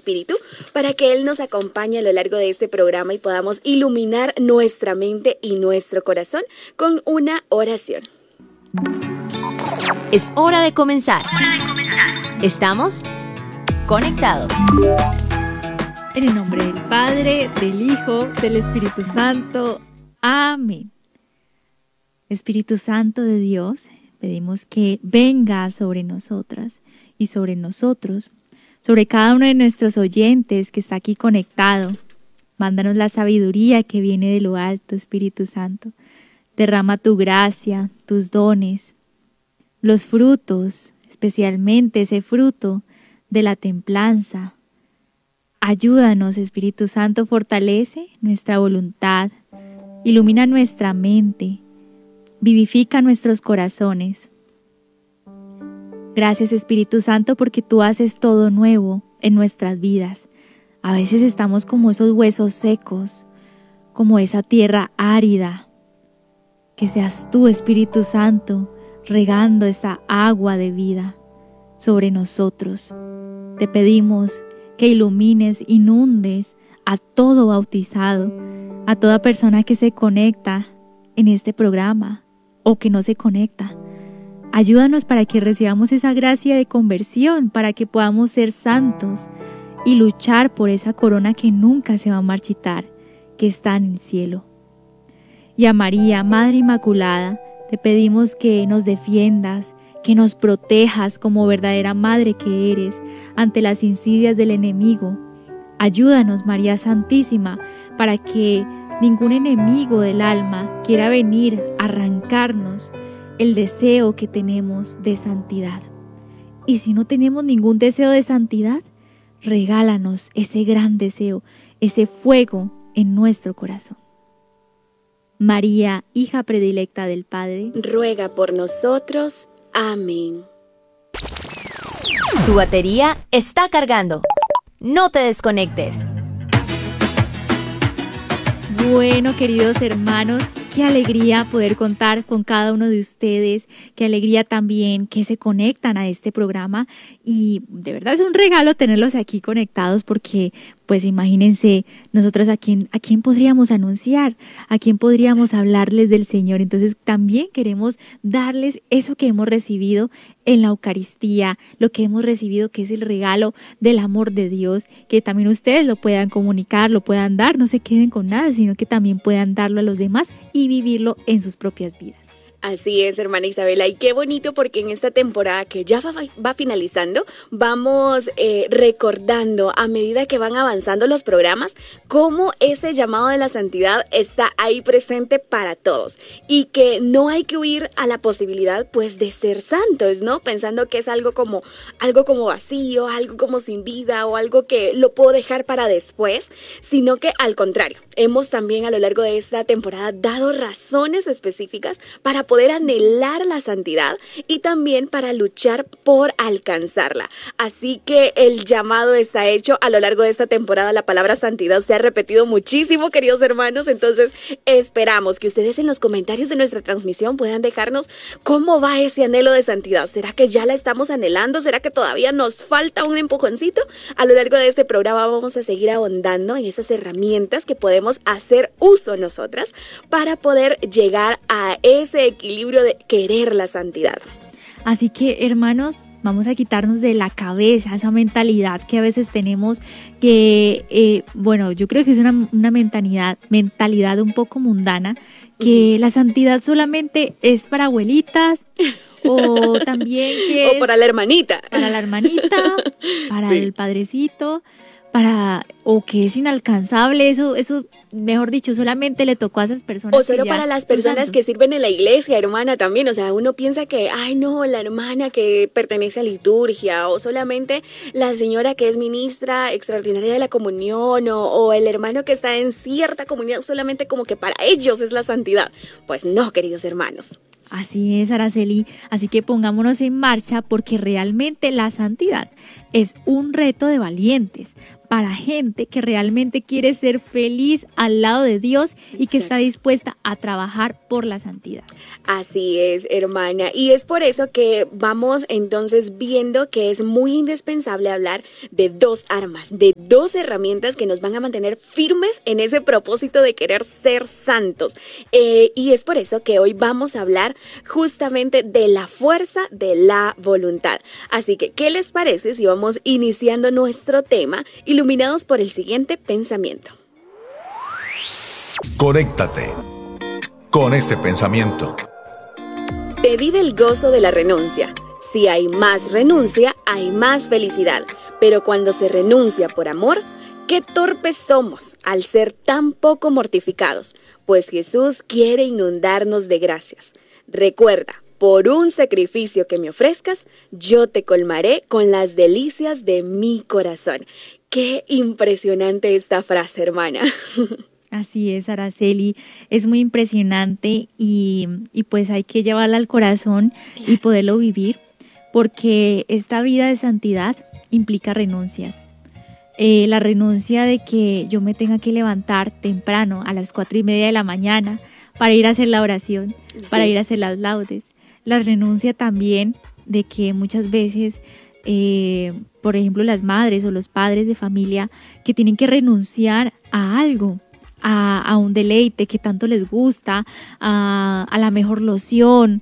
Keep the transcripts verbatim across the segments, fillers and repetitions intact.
Espíritu para que Él nos acompañe a lo largo de este programa y podamos iluminar nuestra mente y nuestro corazón con una oración. Es hora de comenzar. Estamos conectados. En el nombre del Padre, del Hijo, del Espíritu Santo. Amén. Espíritu Santo de Dios, pedimos que venga sobre nosotras y sobre nosotros, sobre cada uno de nuestros oyentes que está aquí conectado. Mándanos la sabiduría que viene de lo alto, Espíritu Santo. Derrama tu gracia, tus dones, los frutos, especialmente ese fruto de la templanza. Ayúdanos, Espíritu Santo, fortalece nuestra voluntad, ilumina nuestra mente, vivifica nuestros corazones. Gracias, Espíritu Santo, porque tú haces todo nuevo en nuestras vidas. A veces estamos como esos huesos secos, como esa tierra árida. Que seas tú, Espíritu Santo, regando esa agua de vida sobre nosotros. Te pedimos que ilumines, inundes a todo bautizado, a toda persona que se conecta en este programa o que no se conecta. Ayúdanos para que recibamos esa gracia de conversión, para que podamos ser santos y luchar por esa corona que nunca se va a marchitar, que está en el cielo. Y a María, Madre Inmaculada, te pedimos que nos defiendas, que nos protejas como verdadera madre que eres ante las insidias del enemigo. Ayúdanos, María Santísima, para que ningún enemigo del alma quiera venir a arrancarnos el deseo que tenemos de santidad. Y si no tenemos ningún deseo de santidad, regálanos ese gran deseo, ese fuego en nuestro corazón. María, hija predilecta del Padre, ruega por nosotros. Amén. Tu batería está cargando. No te desconectes. Bueno, queridos hermanos, qué alegría poder contar con cada uno de ustedes, qué alegría también que se conectan a este programa y de verdad es un regalo tenerlos aquí conectados porque pues imagínense nosotros a quién, a quién podríamos anunciar, a quién podríamos hablarles del Señor. Entonces también queremos darles eso que hemos recibido en la Eucaristía, lo que hemos recibido que es el regalo del amor de Dios, que también ustedes lo puedan comunicar, lo puedan dar, no se queden con nada, sino que también puedan darlo a los demás y vivirlo en sus propias vidas. Así es, hermana Isabela, y qué bonito porque en esta temporada que ya va, va finalizando, vamos eh, recordando a medida que van avanzando los programas, cómo ese llamado de la santidad está ahí presente para todos y que no hay que huir a la posibilidad pues de ser santos, ¿no? Pensando que es algo como, algo como vacío, algo como sin vida o algo que lo puedo dejar para después, sino que al contrario, hemos también a lo largo de esta temporada dado razones específicas para poder poder anhelar la santidad y también para luchar por alcanzarla. Así que el llamado está hecho a lo largo de esta temporada. La palabra santidad se ha repetido muchísimo, queridos hermanos, entonces esperamos que ustedes en los comentarios de nuestra transmisión puedan dejarnos cómo va ese anhelo de santidad. ¿Será que ya la estamos anhelando? ¿Será que todavía nos falta un empujoncito? A lo largo de este programa vamos a seguir ahondando en esas herramientas que podemos hacer uso nosotras para poder llegar a ese equilibrio de querer la santidad. Así que, hermanos, vamos a quitarnos de la cabeza esa mentalidad que a veces tenemos que, eh, bueno, yo creo que es una, una mentalidad, mentalidad un poco mundana, que uh-huh. la santidad solamente es para abuelitas o también que o es para la hermanita. Para la hermanita, para sí. el padrecito. Para, o que es inalcanzable, eso, eso, mejor dicho, solamente le tocó a esas personas. O solo para las personas que sirven en la iglesia, hermana, también. O sea, uno piensa que, ay no, la hermana que pertenece a liturgia, o solamente la señora que es ministra extraordinaria de la comunión, o, o el hermano que está en cierta comunidad, solamente como que para ellos es la santidad. Pues no, queridos hermanos. Así es, Araceli. Así que pongámonos en marcha porque realmente la santidad es un reto de valientes, para gente que realmente quiere ser feliz al lado de Dios y que está dispuesta a trabajar por la santidad. Así es, hermana. Y es por eso que vamos entonces viendo que es muy indispensable hablar de dos armas, de dos herramientas que nos van a mantener firmes en ese propósito de querer ser santos. Eh, y es por eso que hoy vamos a hablar justamente de la fuerza de la voluntad. Así que, ¿qué les parece si vamos iniciando nuestro tema y iluminados por el siguiente pensamiento? Conéctate con este pensamiento. Pedid el gozo de la renuncia. Si hay más renuncia, hay más felicidad. Pero cuando se renuncia por amor, qué torpes somos al ser tan poco mortificados, pues Jesús quiere inundarnos de gracias. Recuerda, por un sacrificio que me ofrezcas, yo te colmaré con las delicias de mi corazón. Qué impresionante esta frase, hermana. Así es, Araceli, es muy impresionante y, y pues hay que llevarla al corazón y poderlo vivir, porque esta vida de santidad implica renuncias. Eh, la renuncia de que yo me tenga que levantar temprano a las cuatro y media de la mañana para ir a hacer la oración, sí. para ir a hacer las laudes. La renuncia también de que muchas veces, eh, por ejemplo, las madres o los padres de familia que tienen que renunciar a algo, a, a un deleite que tanto les gusta, a, a la mejor loción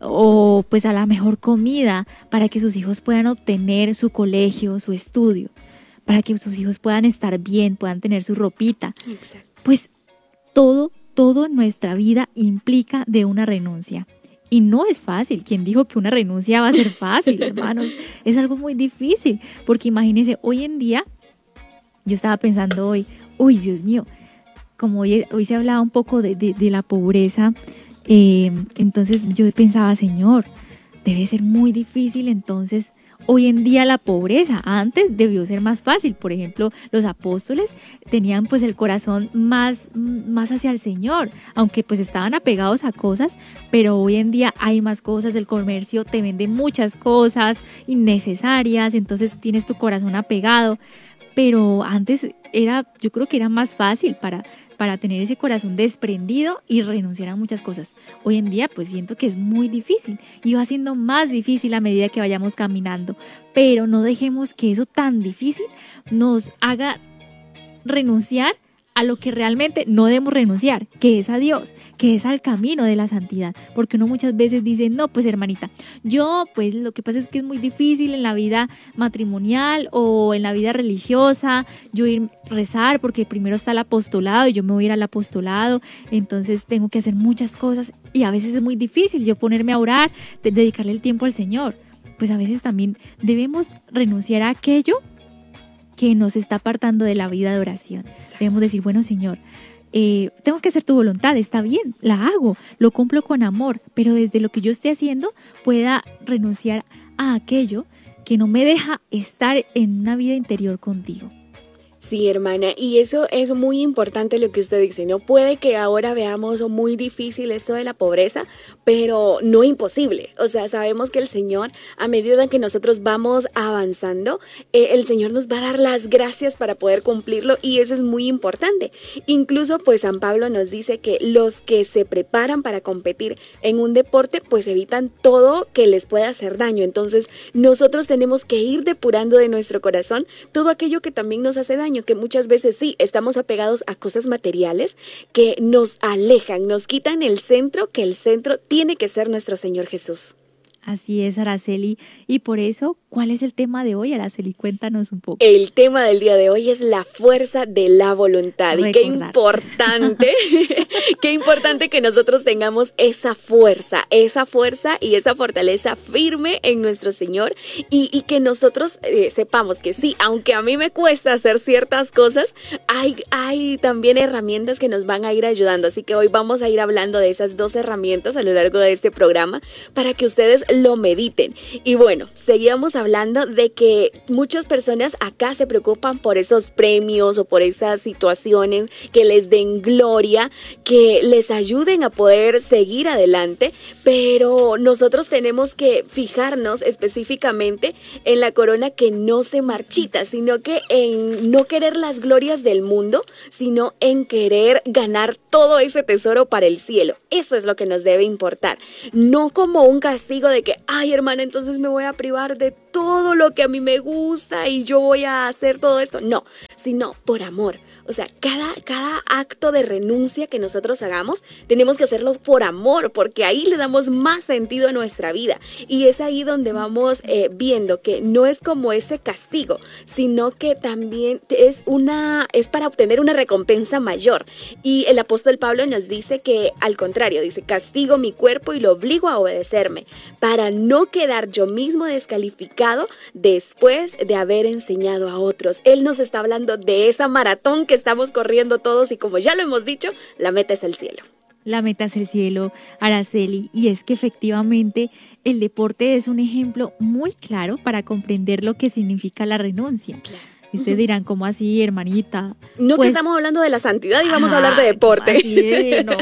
o pues a la mejor comida para que sus hijos puedan obtener su colegio, su estudio, para que sus hijos puedan estar bien, puedan tener su ropita. Exacto. Pues todo, todo en nuestra vida implica de una renuncia. Y no es fácil. ¿Quién dijo que una renuncia va a ser fácil, hermanos? Es algo muy difícil, porque imagínense, hoy en día, yo estaba pensando hoy, uy, Dios mío, como hoy, hoy se hablaba un poco de, de, de la pobreza, eh, entonces yo pensaba, Señor, debe ser muy difícil entonces hoy en día la pobreza. Antes debió ser más fácil. Por ejemplo, los apóstoles tenían pues el corazón más, más hacia el Señor, aunque pues estaban apegados a cosas, pero hoy en día hay más cosas, el comercio te vende muchas cosas innecesarias, entonces tienes tu corazón apegado. Pero antes era, yo creo que era más fácil para, para tener ese corazón desprendido y renunciar a muchas cosas. Hoy en día pues siento que es muy difícil y va siendo más difícil a medida que vayamos caminando. Pero no dejemos que eso tan difícil nos haga renunciar a lo que realmente no debemos renunciar, que es a Dios, que es al camino de la santidad. Porque uno muchas veces dice, no, pues hermanita, yo pues lo que pasa es que es muy difícil en la vida matrimonial o en la vida religiosa, yo ir a rezar porque primero está el apostolado y yo me voy a ir al apostolado, entonces tengo que hacer muchas cosas y a veces es muy difícil yo ponerme a orar, de dedicarle el tiempo al Señor. Pues a veces también debemos renunciar a aquello que nos está apartando de la vida de oración. Debemos decir, bueno, Señor, eh, tengo que hacer tu voluntad, está bien, la hago, lo cumplo con amor, pero desde lo que yo esté haciendo pueda renunciar a aquello que no me deja estar en una vida interior contigo. Sí, hermana, y eso es muy importante lo que usted dice, ¿no? Puede que ahora veamos muy difícil esto de la pobreza, pero no imposible. O sea, sabemos que el Señor, a medida que nosotros vamos avanzando, eh, el Señor nos va a dar las gracias para poder cumplirlo y eso es muy importante. Incluso, pues, San Pablo nos dice que los que se preparan para competir en un deporte, pues evitan todo que les pueda hacer daño. Entonces, nosotros tenemos que ir depurando de nuestro corazón todo aquello que también nos hace daño, que muchas veces sí, estamos apegados a cosas materiales que nos alejan, nos quitan el centro, que el centro tiene que ser nuestro Señor Jesús. Así es, Araceli. Y por eso, ¿cuál es el tema de hoy, Araceli? Cuéntanos un poco. El tema del día de hoy es la fuerza de la voluntad. Recordar. Y qué importante, qué importante que nosotros tengamos esa fuerza, esa fuerza y esa fortaleza firme en nuestro Señor y, y que nosotros eh, sepamos que sí, aunque a mí me cuesta hacer ciertas cosas, hay, hay también herramientas que nos van a ir ayudando. Así que hoy vamos a ir hablando de esas dos herramientas a lo largo de este programa para que ustedes lo mediten. Y bueno, seguíamos hablando hablando de que muchas personas acá se preocupan por esos premios o por esas situaciones que les den gloria, que les ayuden a poder seguir adelante, pero nosotros tenemos que fijarnos específicamente en la corona que no se marchita, sino que en no querer las glorias del mundo, sino en querer ganar todo ese tesoro para el cielo. Eso es lo que nos debe importar, no como un castigo de que, ay hermana, entonces me voy a privar de todo lo que a mí me gusta y yo voy a hacer todo esto. No, sino por amor. O sea, cada, cada acto de renuncia que nosotros hagamos, tenemos que hacerlo por amor, porque ahí le damos más sentido a nuestra vida. Y es ahí donde vamos eh, viendo que no es como ese castigo, sino que también es, una, es para obtener una recompensa mayor. Y el apóstol Pablo nos dice que al contrario, dice, castigo mi cuerpo y lo obligo a obedecerme, para no quedar yo mismo descalificado después de haber enseñado a otros. Él nos está hablando de esa maratón que estamos corriendo todos y como ya lo hemos dicho, la meta es el cielo. La meta es el cielo, Araceli, y es que efectivamente el deporte es un ejemplo muy claro para comprender lo que significa la renuncia. Claro. Y ustedes dirán, ¿cómo así, hermanita? No, pues, que estamos hablando de la santidad y vamos ah, a hablar de deporte. Así es, no.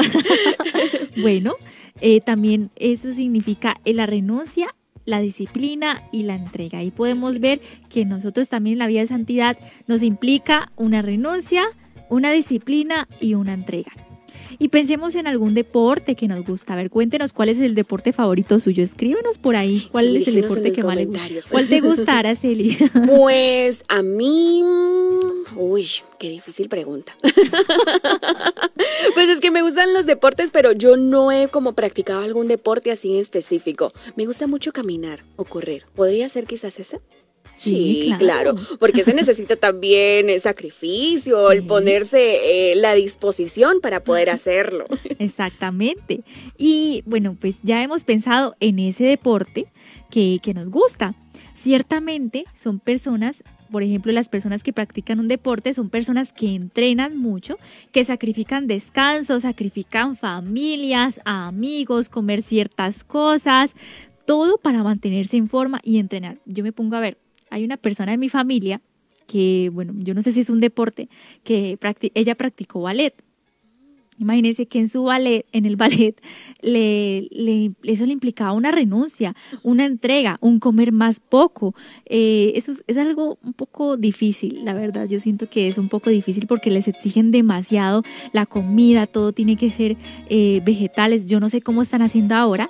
Bueno, eh, también eso significa eh, la renuncia, la disciplina y la entrega. Ahí podemos ver que nosotros también en la vida de santidad nos implica una renuncia, una disciplina y una entrega. Y pensemos en algún deporte que nos gusta. A ver, cuéntenos cuál es el deporte favorito suyo. Escríbanos por ahí cuál sí, es el deporte que más le gusta. ¿Cuál te gusta, Araceli? Pues a mí... Uy, qué difícil pregunta. Pues es que me gustan los deportes, pero yo no he como practicado algún deporte así en específico. Me gusta mucho caminar o correr. ¿Podría ser quizás ese? Sí, sí, claro. claro, porque se necesita también el sacrificio, sí. el ponerse eh, la disposición para poder hacerlo. Exactamente. Y bueno, pues ya hemos pensado en ese deporte que, que nos gusta. Ciertamente son personas, por ejemplo, las personas que practican un deporte son personas que entrenan mucho, que sacrifican descanso, sacrifican familias, amigos, comer ciertas cosas, todo para mantenerse en forma y entrenar. Yo me pongo a ver, hay una persona en mi familia que, bueno, yo no sé si es un deporte, que practi- ella practicó ballet. Imagínense que en su ballet, en el ballet, le, le, eso le implicaba una renuncia, una entrega, un comer más poco. Eh, eso es, es algo un poco difícil, la verdad. Yo siento que es un poco difícil porque les exigen demasiado la comida, todo tiene que ser eh, vegetales. Yo no sé cómo están haciendo ahora,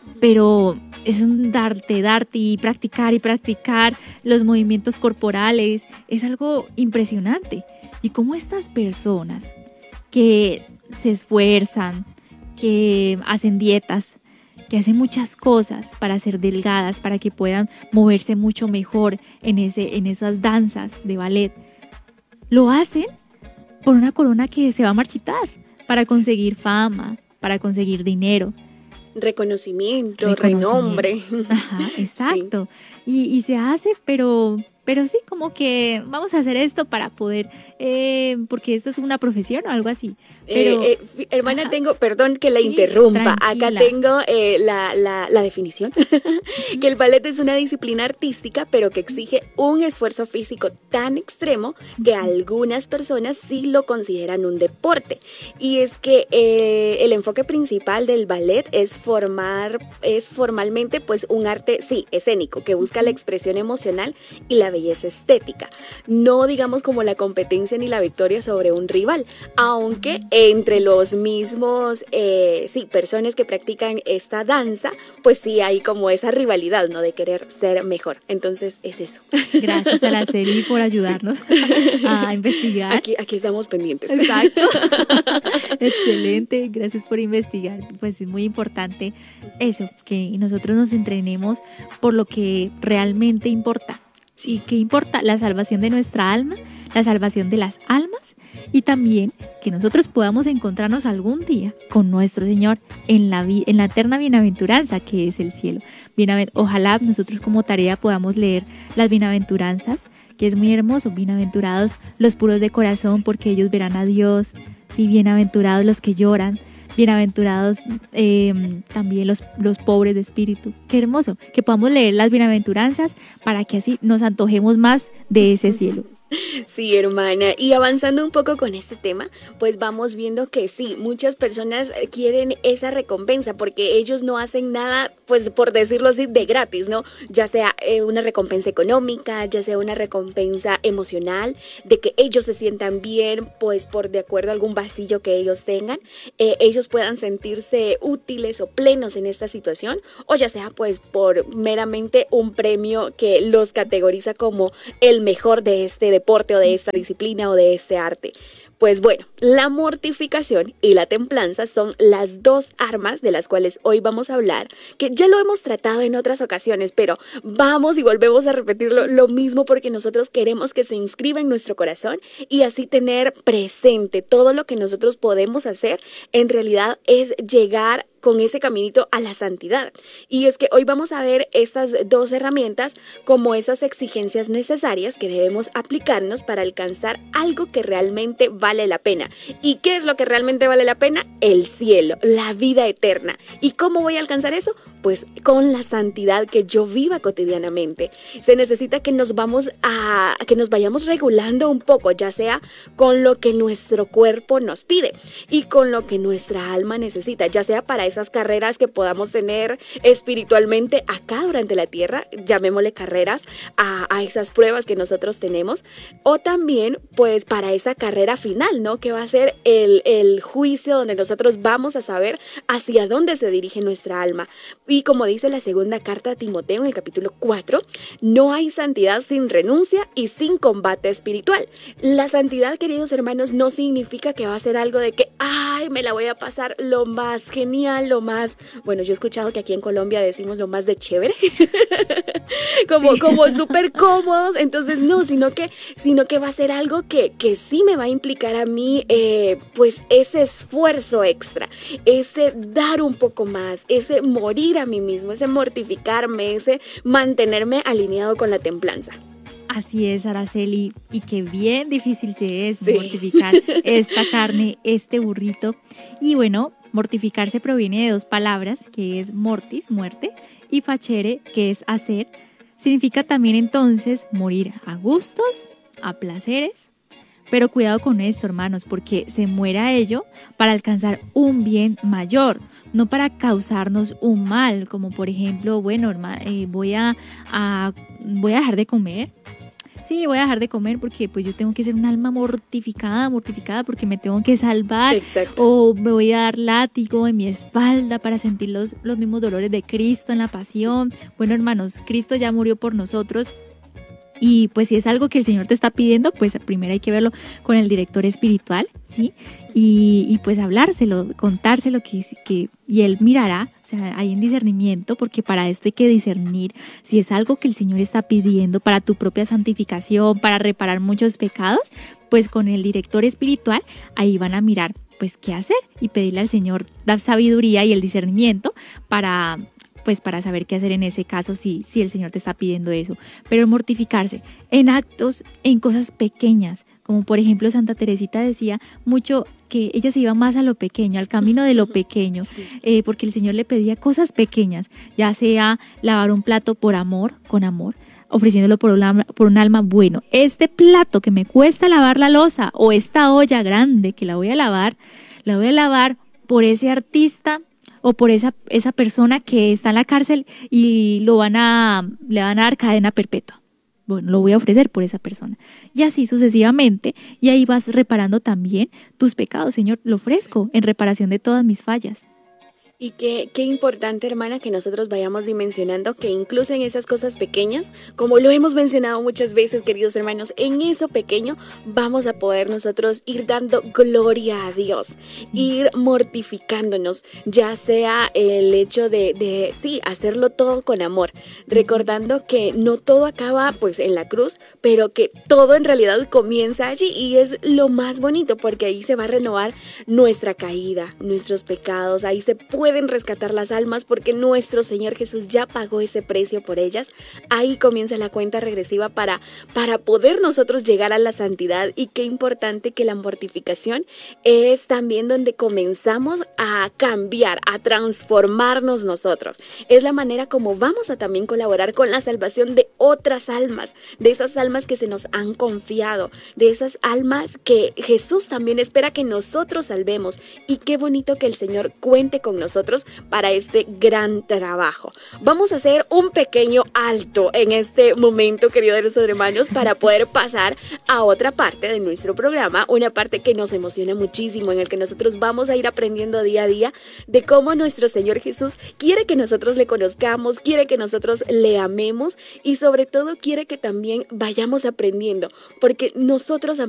pero es un darte, darte y practicar y practicar los movimientos corporales. Es algo impresionante. Y cómo estas personas que se esfuerzan, que hacen dietas, que hacen muchas cosas para ser delgadas, para que puedan moverse mucho mejor en, ese, en esas danzas de ballet, lo hacen por una corona que se va a marchitar, para conseguir fama, para conseguir dinero. Reconocimiento, Reconocimiento. renombre. Ajá, exacto. Sí. Y, y se hace, pero... Pero sí, como que vamos a hacer esto para poder, eh, porque esto es una profesión o algo así. Pero, eh, eh, hermana, ajá. tengo, perdón que la sí, interrumpa, tranquila. Acá tengo eh, la, la, la definición, que el ballet es una disciplina artística, pero que exige un esfuerzo físico tan extremo que algunas personas sí lo consideran un deporte. Y es que eh, el enfoque principal del ballet es formar, es formalmente pues un arte, sí, escénico, que busca la expresión emocional y la belleza estética, no digamos como la competencia ni la victoria sobre un rival, aunque entre los mismos eh, sí, personas que practican esta danza, pues sí hay como esa rivalidad, ¿no? De querer ser mejor. Entonces es eso. Gracias, Araceli, por ayudarnos a investigar. Aquí, aquí estamos pendientes. Exacto. Excelente, gracias por investigar. Pues es muy importante eso, que nosotros nos entrenemos por lo que realmente importa. ¿Y qué importa? La salvación de nuestra alma, la salvación de las almas y también que nosotros podamos encontrarnos algún día con nuestro Señor en la, vi- en la eterna bienaventuranza que es el cielo. Bienavent- Ojalá nosotros como tarea podamos leer las bienaventuranzas, que es muy hermoso. Bienaventurados los puros de corazón porque ellos verán a Dios. Sí, bienaventurados los que lloran. bienaventurados eh, también los, los pobres de espíritu. Qué hermoso, que podamos leer las bienaventuranzas para que así nos antojemos más de ese cielo. Sí, hermana, y avanzando un poco con este tema, pues vamos viendo que sí, muchas personas quieren esa recompensa porque ellos no hacen nada, pues por decirlo así, de gratis, ¿no? Ya sea eh, una recompensa económica, ya sea una recompensa emocional, de que ellos se sientan bien, pues por de acuerdo a algún vacío que ellos tengan, eh, ellos puedan sentirse útiles o plenos en esta situación, o ya sea pues por meramente un premio que los categoriza como el mejor de este deporte deporte o de esta disciplina o de este arte. Pues bueno, la mortificación y la templanza son las dos armas de las cuales hoy vamos a hablar, que ya lo hemos tratado en otras ocasiones, pero vamos y volvemos a repetirlo lo mismo porque nosotros queremos que se inscriba en nuestro corazón y así tener presente todo lo que nosotros podemos hacer. En realidad es llegar con ese caminito a la santidad. Y es que hoy vamos a ver estas dos herramientas como esas exigencias necesarias que debemos aplicarnos para alcanzar algo que realmente vale la pena. ¿Y qué es lo que realmente vale la pena? El cielo, la vida eterna. ¿Y cómo voy a alcanzar eso? Pues con la santidad que yo viva cotidianamente. Se necesita que nos vamos a, que nos vayamos regulando un poco, ya sea con lo que nuestro cuerpo nos pide y con lo que nuestra alma necesita, ya sea para esas carreras que podamos tener espiritualmente acá durante la tierra, llamémosle carreras a, a esas pruebas que nosotros tenemos, o también pues para esa carrera final, ¿no? Que va a ser el, el juicio donde nosotros vamos a saber hacia dónde se dirige nuestra alma. Y como dice la segunda carta a Timoteo en el capítulo cuatro, no hay santidad sin renuncia y sin combate espiritual. La santidad, queridos hermanos, no significa que va a ser algo de que, ay, me la voy a pasar lo más genial, lo más, bueno, yo he escuchado que aquí en Colombia decimos lo más de chévere, como, sí. como súper cómodos, entonces no, sino que, sino que va a ser algo que, que sí me va a implicar a mí, eh, pues ese esfuerzo extra, ese dar un poco más, ese morir a mí mismo, ese mortificarme, ese mantenerme alineado con la templanza. Así es, Araceli, y qué bien difícil se es sí. mortificar esta carne, este burrito. Y bueno, mortificarse proviene de dos palabras, que es mortis, muerte, y facere, que es hacer. Significa también entonces morir a gustos, a placeres. Pero cuidado con esto, hermanos, porque se muere a ello para alcanzar un bien mayor, no para causarnos un mal, como por ejemplo, bueno, hermano, eh, voy a, a, voy a dejar de comer. Sí, voy a dejar de comer porque pues yo tengo que ser un alma mortificada, mortificada porque me tengo que salvar. Exacto. O me voy a dar látigo en mi espalda para sentir los, los mismos dolores de Cristo en la pasión. Bueno, hermanos, Cristo ya murió por nosotros. Y pues si es algo que el Señor te está pidiendo, pues primero hay que verlo con el director espiritual, ¿sí? Y, y pues hablárselo, contárselo que, que, y Él mirará, o sea, hay un discernimiento, porque para esto hay que discernir si es algo que el Señor está pidiendo para tu propia santificación, para reparar muchos pecados, pues con el director espiritual ahí van a mirar pues qué hacer y pedirle al Señor la sabiduría y el discernimiento para... pues para saber qué hacer en ese caso si, si el Señor te está pidiendo eso. Pero mortificarse en actos, en cosas pequeñas, como por ejemplo Santa Teresita decía mucho que ella se iba más a lo pequeño, al camino de lo pequeño, sí. eh, porque el Señor le pedía cosas pequeñas, ya sea lavar un plato por amor, con amor, ofreciéndolo por un, por un alma bueno. Este plato que me cuesta lavar la loza o esta olla grande que la voy a lavar, la voy a lavar por ese artista o por esa, esa persona que está en la cárcel y lo van a, le van a dar cadena perpetua. Bueno, lo voy a ofrecer por esa persona. Y así sucesivamente, y ahí vas reparando también tus pecados. Señor, lo ofrezco en reparación de todas mis fallas. Y qué, qué importante, hermana, que nosotros vayamos dimensionando que incluso en esas cosas pequeñas, como lo hemos mencionado muchas veces, queridos hermanos, en eso pequeño vamos a poder nosotros ir dando gloria a Dios, ir mortificándonos, ya sea el hecho de, de sí, hacerlo todo con amor, recordando que no todo acaba pues en la cruz, pero que todo en realidad comienza allí y es lo más bonito porque ahí se va a renovar nuestra caída, nuestros pecados, ahí se puede pueden rescatar las almas porque nuestro Señor Jesús ya pagó ese precio por ellas. Ahí comienza la cuenta regresiva para, para poder nosotros llegar a la santidad. Y qué importante que la mortificación es también donde comenzamos a cambiar, a transformarnos nosotros. Es la manera como vamos a también colaborar con la salvación de otras almas, de esas almas que se nos han confiado, de esas almas que Jesús también espera que nosotros salvemos. Y qué bonito que el Señor cuente con nosotros para este gran trabajo. Vamos a hacer un pequeño alto en este momento, queridos hermanos, para poder pasar a otra parte de nuestro programa, una parte que nos emociona muchísimo, en el que nosotros vamos a ir aprendiendo día a día de cómo nuestro Señor Jesús quiere que nosotros le conozcamos, quiere que nosotros le amemos y sobre todo quiere que también vayamos aprendiendo, porque nosotros